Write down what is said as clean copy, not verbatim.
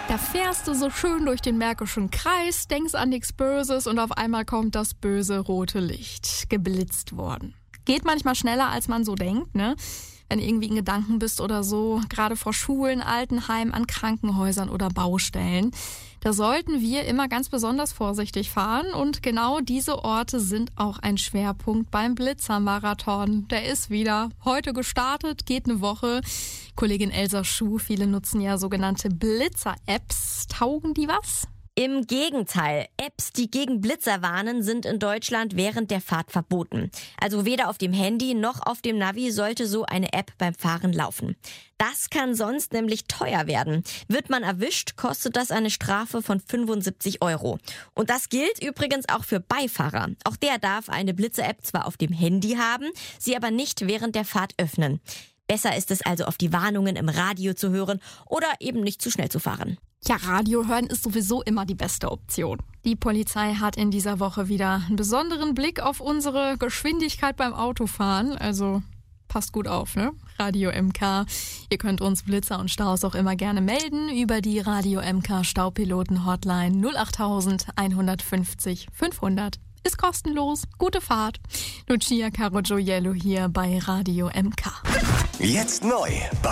Da fährst du so schön durch den Märkischen Kreis, denkst an nichts Böses und auf einmal kommt das böse rote Licht. Geblitzt worden. Geht manchmal schneller, als man so denkt, ne? Wenn du irgendwie in Gedanken bist oder so, gerade vor Schulen, Altenheimen, an Krankenhäusern oder Baustellen. Da sollten wir immer ganz besonders vorsichtig fahren und genau diese Orte sind auch ein Schwerpunkt beim Blitzermarathon. Der ist wieder heute gestartet, geht eine Woche. Kollegin Elsa Schuh, viele nutzen ja sogenannte Blitzer-Apps. Taugen die was? Im Gegenteil. Apps, die gegen Blitzer warnen, sind in Deutschland während der Fahrt verboten. Also weder auf dem Handy noch auf dem Navi sollte so eine App beim Fahren laufen. Das kann sonst nämlich teuer werden. Wird man erwischt, kostet das eine Strafe von 75 €. Und das gilt übrigens auch für Beifahrer. Auch der darf eine Blitzer-App zwar auf dem Handy haben, sie aber nicht während der Fahrt öffnen. Besser ist es also, auf die Warnungen im Radio zu hören oder eben nicht zu schnell zu fahren. Ja, Radio hören ist sowieso immer die beste Option. Die Polizei hat in dieser Woche wieder einen besonderen Blick auf unsere Geschwindigkeit beim Autofahren. Also passt gut auf, ne? Radio MK. Ihr könnt uns Blitzer und Staus auch immer gerne melden über die Radio MK Staupiloten Hotline 08000 150 500. Ist kostenlos. Gute Fahrt. Lucia Caro Gioiello hier bei Radio MK. Jetzt neu.